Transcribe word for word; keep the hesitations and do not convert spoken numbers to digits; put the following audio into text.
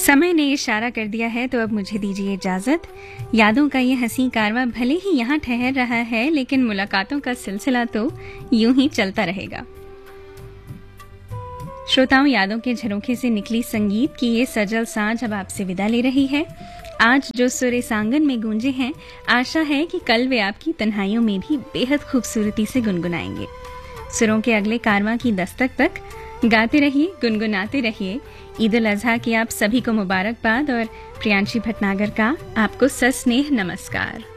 समय ने इशारा कर दिया है तो अब मुझे दीजिए इजाजत। यादों का ये हंसी कारवां भले ही यहाँ ठहर रहा है, लेकिन मुलाकातों का सिलसिला तो यूं ही चलता रहेगा। श्रोताओं, यादों के झरोखे से निकली संगीत की ये सजल सांझ अब आपसे विदा ले रही है। आज जो सुर इस आंगन में गूंजे हैं, आशा है कि कल वे आपकी तन्हाइयों में भी बेहद खूबसूरती से गुनगुनाएंगे। सुरों के अगले कारवां की दस्तक तक गाते रहिए, गुनगुनाते रहिए। ईद उल अजहा की आप सभी को मुबारकबाद और प्रियांशी भटनागर का आपको सस्नेह नमस्कार।